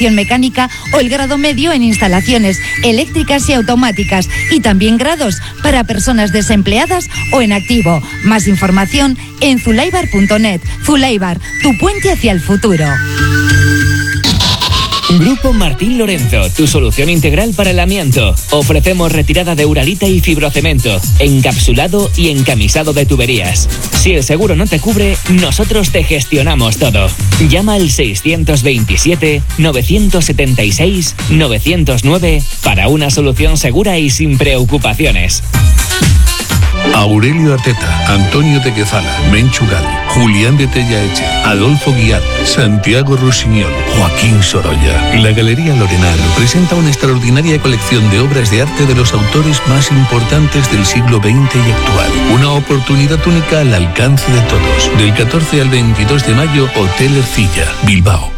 reparación mecánica o el grado medio en instalaciones eléctricas y automáticas, y también grados para personas desempleadas o en activo. Más información en zulaibar.net. Zulaibar, tu puente hacia el futuro. Grupo Martín Lorenzo, tu solución integral para el amianto. Ofrecemos retirada de uralita y fibrocemento, encapsulado y encamisado de tuberías. Si el seguro no te cubre, nosotros te gestionamos todo. Llama al 627-976-909 para una solución segura y sin preocupaciones. Aurelio Arteta, Antonio de Quezala, Menchu Gali, Julián de Tellaeche, Adolfo Guiar, Santiago Rusiñol, Joaquín Sorolla. La Galería Lorenar presenta una extraordinaria colección de obras de arte de los autores más importantes del siglo XX y actual. Una oportunidad única al alcance de todos. Del 14 al 22 de mayo, Hotel Ercilla, Bilbao.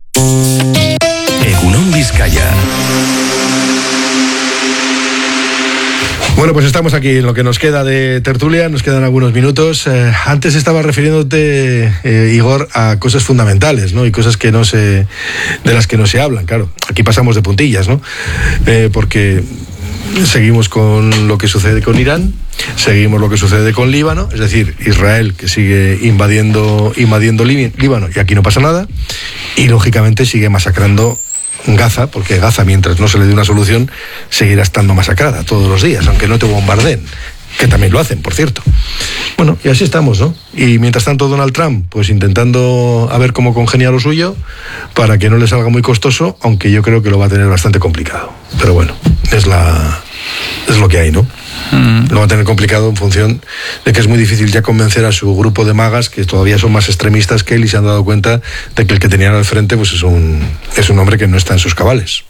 Egunon Vizcaya. Bueno, pues estamos aquí en lo que nos queda de tertulia, nos quedan algunos minutos. Antes estaba refiriéndote, Igor, a cosas fundamentales, ¿no? Y cosas que de las que no se hablan, claro. Aquí pasamos de puntillas, ¿no? Porque seguimos con lo que sucede con Irán, seguimos lo que sucede con Líbano, es decir, Israel que sigue invadiendo Líbano y aquí no pasa nada, y lógicamente sigue masacrando Gaza, porque Gaza, mientras no se le dé una solución, seguirá estando masacrada todos los días, aunque no te bombardeen, que también lo hacen, por cierto. Bueno, y así estamos, ¿no? Y mientras tanto Donald Trump, pues intentando a ver cómo congenia lo suyo, para que no le salga muy costoso, aunque yo creo que lo va a tener bastante complicado. Pero bueno, es lo que hay, ¿no? Lo va a tener complicado en función de que es muy difícil ya convencer a su grupo de magas, que todavía son más extremistas que él, y se han dado cuenta de que el que tenían al frente pues es un hombre que no está en sus cabales.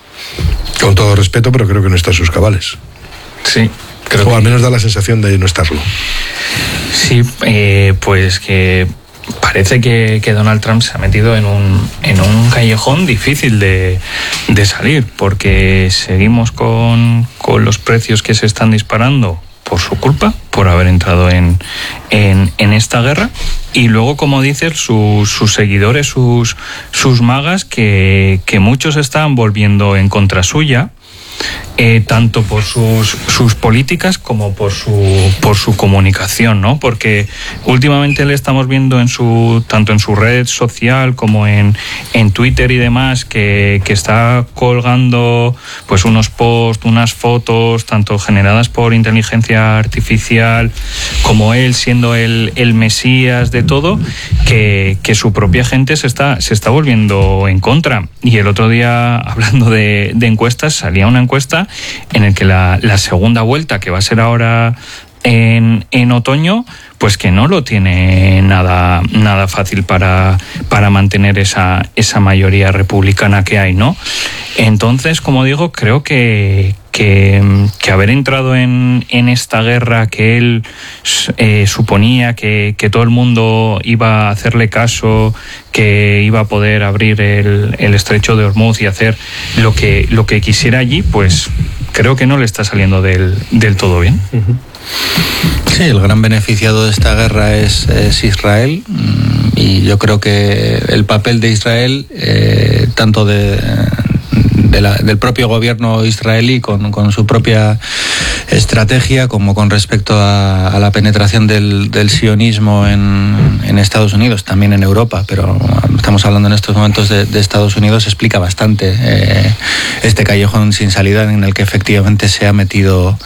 Con todo respeto, pero creo que no está en sus cabales. Sí, o al menos da la sensación de no estarlo. Sí, pues que parece que Donald Trump se ha metido en un callejón difícil de salir, porque seguimos con los precios que se están disparando por su culpa, por haber entrado en esta guerra, y luego, como dices, sus seguidores, sus magas, que muchos están volviendo en contra suya, tanto por sus políticas como por su comunicación, ¿no? Porque últimamente le estamos viendo tanto en su red social como en Twitter y demás, que está colgando pues unos posts, unas fotos, tanto generadas por inteligencia artificial, como él siendo el mesías de todo, que su propia gente se está volviendo en contra. Y el otro día, hablando de encuestas, salía una encuesta en el que la segunda vuelta, que va a ser ahora en otoño, pues que no lo tiene nada fácil para mantener esa mayoría republicana que hay, ¿no? Entonces, como digo, creo que haber entrado en esta guerra que él suponía que todo el mundo iba a hacerle caso, que iba a poder abrir el estrecho de Hormuz y hacer lo que quisiera allí, pues creo que no le está saliendo del todo bien. Sí, el gran beneficiado de esta guerra es Israel, y yo creo que el papel de Israel, tanto del propio gobierno israelí con su propia estrategia, como con respecto a la penetración del sionismo en Estados Unidos, también en Europa, pero estamos hablando en estos momentos de Estados Unidos, explica bastante este callejón sin salida en el que efectivamente se ha metido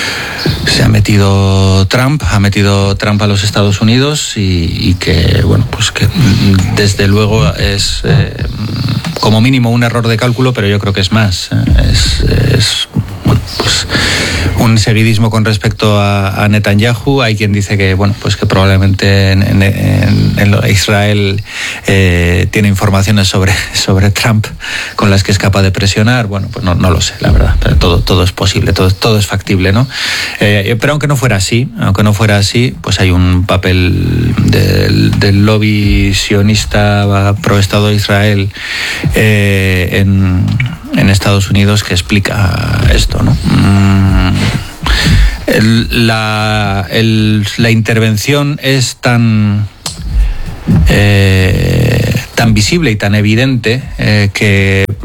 Trump a los Estados Unidos, y que, bueno, pues que desde luego es como mínimo un error de cálculo, pero yo creo que es más. Es bueno, pues un seguidismo con respecto a Netanyahu. Hay quien dice que, bueno, pues que probablemente en Israel tiene informaciones sobre Trump con las que es capaz de presionar. Bueno, pues no lo sé, la verdad, pero todo es posible, todo es factible, ¿no? Pero aunque no fuera así, pues hay un papel del lobby sionista pro Estado de Israel en Estados Unidos que explica esto, ¿no? La intervención es tan visible y tan evidente que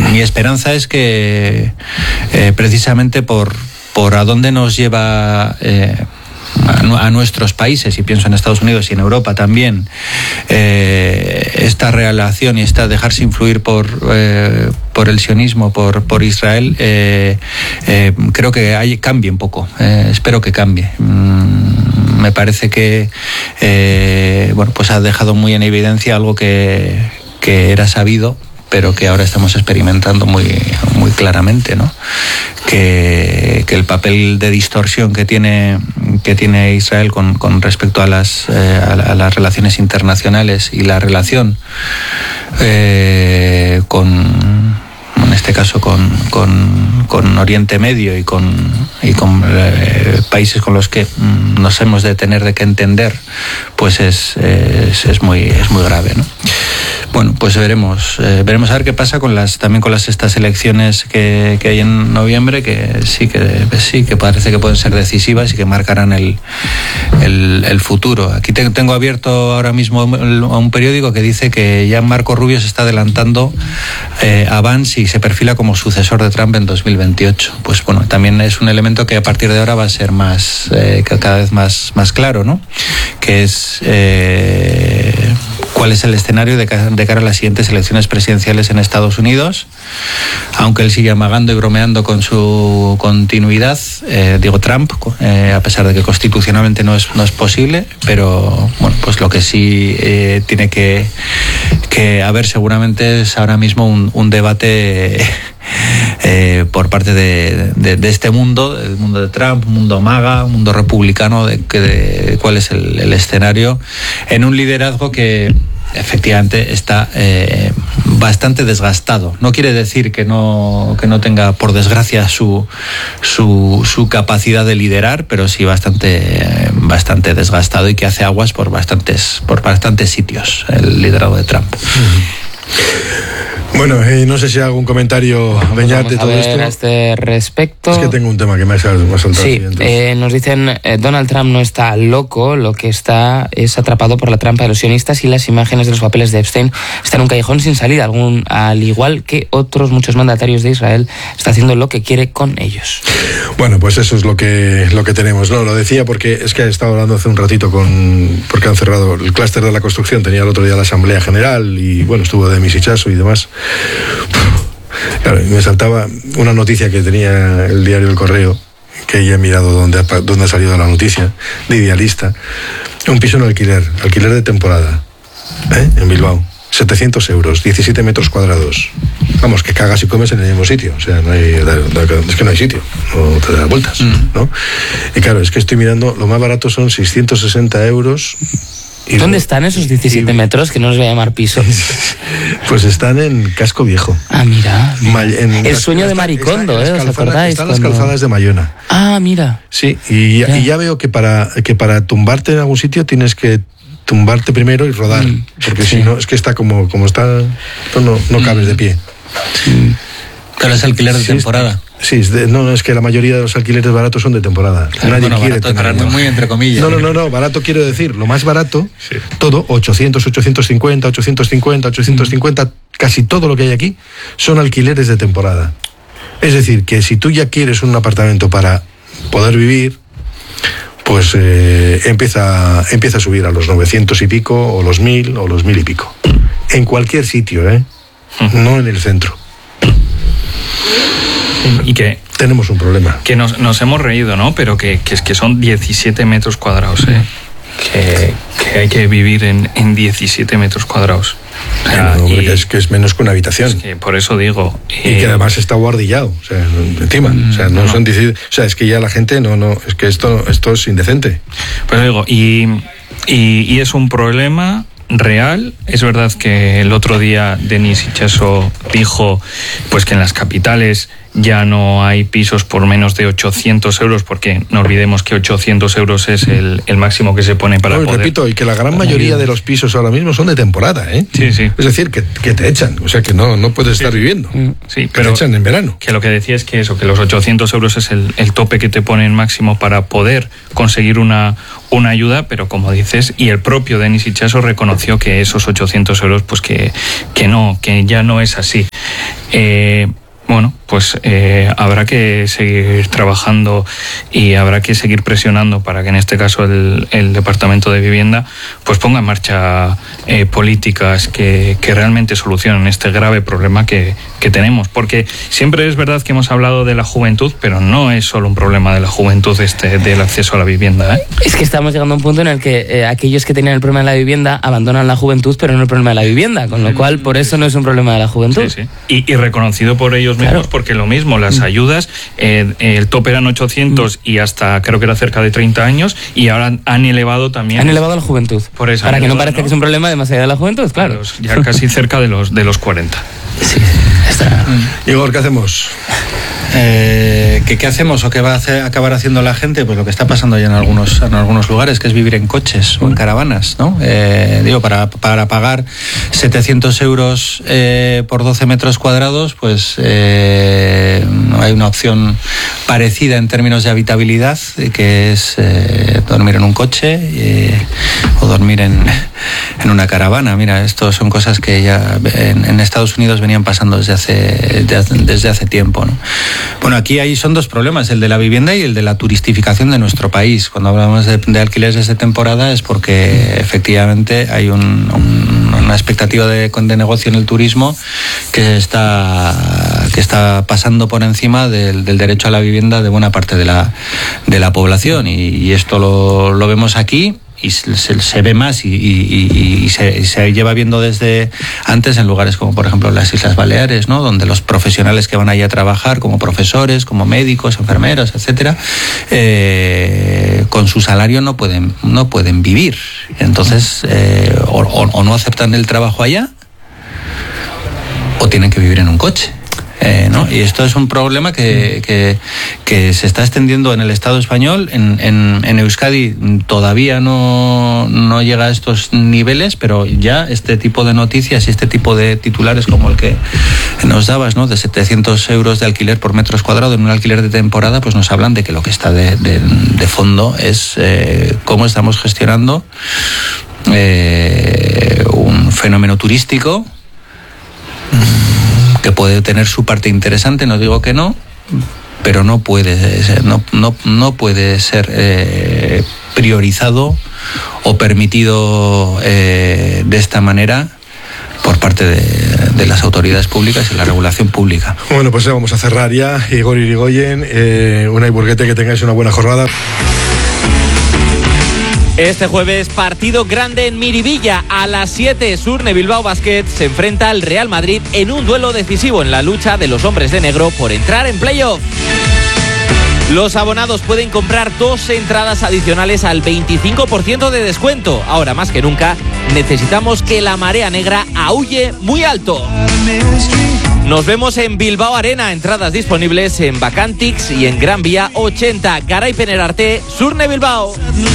mi esperanza es que precisamente por a dónde nos lleva a nuestros países, y pienso en Estados Unidos y en Europa también, esta relación y esta dejarse influir por el sionismo, por Israel, creo que cambie un poco, espero que cambie. Me parece que pues ha dejado muy en evidencia algo que era sabido, pero que ahora estamos experimentando muy claramente, ¿no? Que el papel de distorsión que tiene Israel con respecto a las relaciones internacionales y la relación en este caso con Oriente Medio y con países con los que nos hemos de tener que entender, pues es muy grave, ¿no? Bueno, pues veremos a ver qué pasa también con estas elecciones que hay en noviembre, que sí que parece que pueden ser decisivas y que marcarán el futuro. Aquí tengo abierto ahora mismo a un periódico que dice que ya Marco Rubio se está adelantando a Vance y se perfila como sucesor de Trump en 2028. Pues bueno, también es un elemento que a partir de ahora va a ser cada vez más claro, ¿no? Que es cuál es el escenario de cara a las siguientes elecciones presidenciales en Estados Unidos, aunque él sigue amagando y bromeando con su continuidad, digo Trump, a pesar de que constitucionalmente no es posible, pero bueno, pues lo que sí tiene que haber seguramente es ahora mismo un debate por parte de este mundo, el mundo de Trump, un mundo MAGA, un mundo republicano, de cuál es el escenario, en un liderazgo que efectivamente está bastante desgastado. No quiere decir que no tenga, por desgracia, su capacidad de liderar, pero sí bastante desgastado, y que hace aguas por bastantes sitios el liderazgo de Trump. Bueno, no sé si hay algún comentario, Beñat, de todo esto. A este respecto. Es que tengo un tema que me ha saltado. Sí, nos dicen, Donald Trump no está loco, lo que está es atrapado por la trampa de los sionistas, y las imágenes de los papeles de Epstein están en un callejón sin salida, al igual que otros muchos mandatarios de Israel, está haciendo lo que quiere con ellos. Bueno, pues eso es lo que tenemos, ¿no? Lo decía porque es que he estado hablando hace un ratito porque han cerrado el clúster de la construcción, tenía el otro día la Asamblea General, y bueno, estuvo de Misichaso y demás. Claro, me saltaba una noticia que tenía el diario El Correo, que ya he mirado dónde ha salido la noticia, de Idealista. Un piso en alquiler de temporada, en Bilbao, 700 euros, 17 metros cuadrados. Vamos, que cagas y comes en el mismo sitio, o sea, es que no hay sitio, no te das vueltas, ¿no? Y claro, es que estoy mirando, lo más barato son 660 euros. ¿Dónde están esos 17 metros, que no los voy a llamar piso? Pues están en Casco Viejo. Ah, mira. El sueño de Maricondo, ¿os acordáis? Están las calzadas de Mayona. Ah, mira. Sí, y ya veo que para tumbarte en algún sitio tienes que tumbarte primero y rodar, porque si no, es que está como está, no cabes de pie. Pero es alquiler de temporada. Sí, es que la mayoría de los alquileres baratos son de temporada. Claro, Nadie quiere barato, muy entre comillas. No, barato quiero decir, lo más barato, todo, 800, 850, casi todo lo que hay aquí son alquileres de temporada. Es decir, que si tú ya quieres un apartamento para poder vivir, pues empieza a subir a los 900 y pico, o los 1000, o los 1000 y pico. En cualquier sitio, no en el centro. Y que tenemos un problema. Que nos hemos reído, ¿no? Pero que son 17 metros cuadrados, que hay que vivir en 17 metros cuadrados. O sea, es que es menos que una habitación. Es que por eso digo. Y que además está guardillado, o sea, encima. O sea, no son 17. O sea, es que ya la gente es que esto es indecente. Pues digo, y es un problema real. Es verdad que el otro día Denis Itxaso dijo pues que en las capitales ya no hay pisos por menos de 800 euros, porque no olvidemos que 800 euros es el máximo que se pone para poder... Repito, y que la gran mayoría de los pisos ahora mismo son de temporada, ¿eh? Sí, sí. Es decir, que te echan, o sea que no puedes estar viviendo. Sí, que pero te echan en verano. Que lo que decía es que los 800 euros es el tope que te ponen máximo para poder conseguir una ayuda, pero como dices, y el propio Denis Itxaso reconoció que esos 800 euros, pues que ya no es así. Bueno, pues habrá que seguir trabajando y habrá que seguir presionando para que en este caso el Departamento de Vivienda pues ponga en marcha políticas que realmente solucionen este grave problema que tenemos. Porque siempre es verdad que hemos hablado de la juventud, pero no es solo un problema de la juventud del acceso a la vivienda, ¿eh? Es que estamos llegando a un punto en el que aquellos que tenían el problema de la vivienda abandonan la juventud, pero no el problema de la vivienda, con lo cual por eso no es un problema de la juventud. Sí, sí. Y reconocido por ellos mismos, porque lo mismo, las ayudas, el tope eran 800 y hasta creo que era cerca de 30 años, y ahora han elevado también... Han elevado a la juventud. Por eso, para que no parezca que es un problema demasiado de la juventud, claro. Ya casi cerca de los 40. Sí, está... Igor, ¿qué hacemos? ¿Qué hacemos o qué va a acabar haciendo la gente? Pues lo que está pasando ya en algunos lugares, que es vivir en coches o en caravanas, ¿no? Para pagar 700 euros por 12 metros cuadrados, pues hay una opción parecida en términos de habitabilidad, que es dormir en un coche o dormir en una caravana. Mira, esto son cosas que ya en Estados Unidos venían pasando desde hace tiempo, ¿no? Bueno, aquí son dos problemas, el de la vivienda y el de la turistificación de nuestro país. Cuando hablamos de alquileres de temporada es porque efectivamente hay una expectativa de negocio en el turismo que está pasando por encima del derecho a la vivienda de buena parte de la población, y esto lo vemos aquí. Y se ve más y se lleva viendo desde antes en lugares como por ejemplo las Islas Baleares, ¿no? Donde los profesionales que van allí a trabajar como profesores, como médicos, enfermeros, etcétera, con su salario no pueden vivir. Entonces o no aceptan el trabajo allá o tienen que vivir en un coche. ¿No? Y esto es un problema que se está extendiendo en el Estado español. En Euskadi todavía no llega a estos niveles, pero ya este tipo de noticias y este tipo de titulares como el que nos dabas, ¿no? De 700 euros de alquiler por metros cuadrados en un alquiler de temporada, pues nos hablan de que lo que está de fondo es cómo estamos gestionando un fenómeno turístico que puede tener su parte interesante, no digo que no, pero no puede ser priorizado o permitido de esta manera por parte de las autoridades públicas y la regulación pública. Bueno, pues ya vamos a cerrar ya. Igor Irigoyen, Unai Burguete, que tengáis una buena jornada. Este jueves, partido grande en Miribilla. A las 7, Surne Bilbao Basket se enfrenta al Real Madrid en un duelo decisivo en la lucha de los hombres de negro por entrar en playoff. Los abonados pueden comprar 2 entradas adicionales al 25% de descuento. Ahora más que nunca, necesitamos que la marea negra aúlle muy alto. Nos vemos en Bilbao Arena. Entradas disponibles en Bacantix y en Gran Vía 80. Garaipen Arte, Surne Bilbao.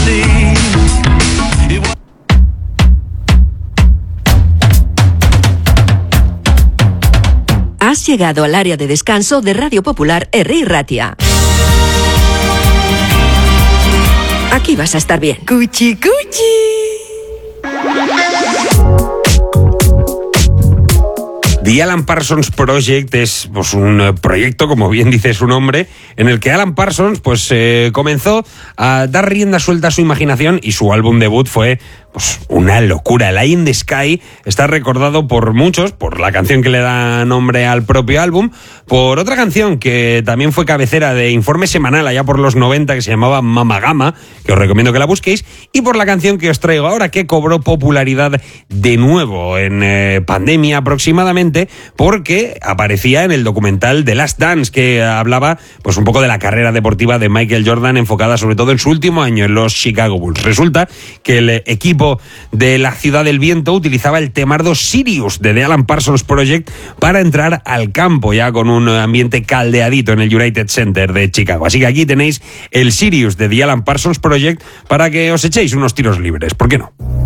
Has llegado al área de descanso de Radio Popular Herri Ratia. Aquí vas a estar bien. Cuchi, cuchi. The Alan Parsons Project es pues, un proyecto, como bien dice su nombre, en el que Alan Parsons pues, comenzó a dar rienda suelta a su imaginación, y su álbum debut fue pues, una locura. El Eye in the Sky está recordado por muchos, por la canción que le da nombre al propio álbum, por otra canción que también fue cabecera de Informe Semanal allá por los 90, que se llamaba Mama Gama, que os recomiendo que la busquéis, y por la canción que os traigo ahora, que cobró popularidad de nuevo en pandemia aproximadamente, precisamente porque aparecía en el documental The Last Dance, que hablaba pues un poco de la carrera deportiva de Michael Jordan, enfocada sobre todo en su último año en los Chicago Bulls. Resulta que el equipo de la Ciudad del Viento utilizaba el temardo Sirius de The Alan Parsons Project para entrar al campo, ya con un ambiente caldeadito en el United Center de Chicago. Así que aquí tenéis el Sirius de The Alan Parsons Project para que os echéis unos tiros libres. ¿Por qué no?